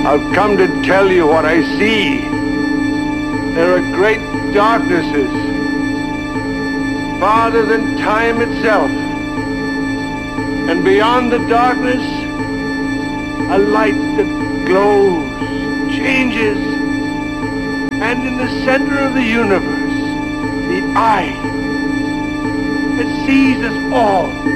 I've come to tell you what I see. There are great darknesses, farther than time itself. And beyond the darkness, a light that glows, changes, and in the center of the universe, the eye that sees us all.